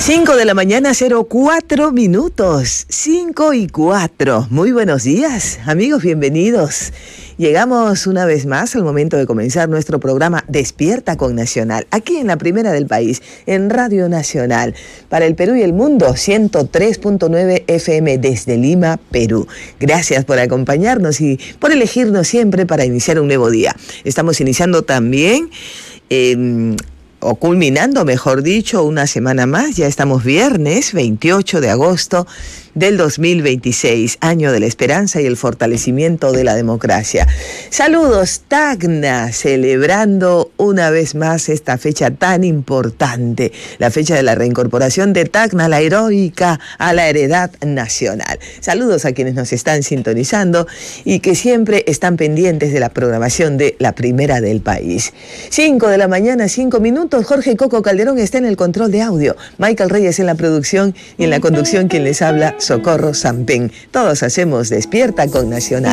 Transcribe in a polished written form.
5 de la mañana, 04 minutos. 5:04. Muy buenos días, amigos, bienvenidos. Llegamos una vez más al momento de comenzar nuestro programa Despierta con Nacional, aquí en la primera del país, en Radio Nacional, para el Perú y el mundo, 103.9 FM desde Lima, Perú. Gracias por acompañarnos y por elegirnos siempre para iniciar un nuevo día. Estamos iniciando también o culminando, mejor dicho, una semana más. Ya estamos viernes 28 de agosto del 2026, año de la esperanza y el fortalecimiento de la democracia. Saludos, Tacna, celebrando una vez más esta fecha tan importante, la fecha de la reincorporación de Tacna, la heroica, a la heredad nacional. Saludos a quienes nos están sintonizando y que siempre están pendientes de la programación de la primera del país. 5 de la mañana, 5 minutos. Jorge Coco Calderón está en el control de audio. Michael Reyes en la producción y en la conducción quien les habla, Socorro Sampen. Todos hacemos Despierta con Nacional.